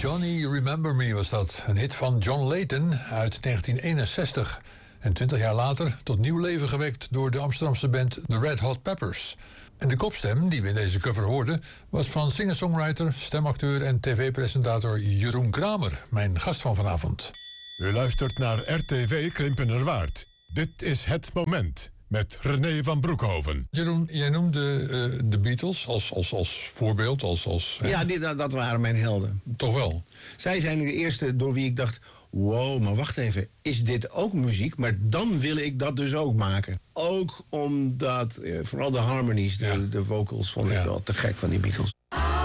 Johnny Remember Me was dat. Een hit van John Leyton uit 1961. En 20 jaar later tot nieuw leven gewekt door de Amsterdamse band The Red Hot Peppers. En de kopstem die we in deze cover hoorden was van singer-songwriter, stemacteur en tv-presentator Jeroen Kramer, mijn gast van vanavond. U luistert naar RTV Krimpenerwaard. Dit is Het Moment met René van Broekhoven. Jeroen, jij noemde de Beatles als voorbeeld. Ja, dat waren mijn helden. Toch wel? Zij zijn de eerste door wie ik dacht... wow, maar wacht even, is dit ook muziek? Maar dan wil ik dat dus ook maken. Ook omdat, vooral de harmonies, de vocals... vond ik wel te gek van die Beatles.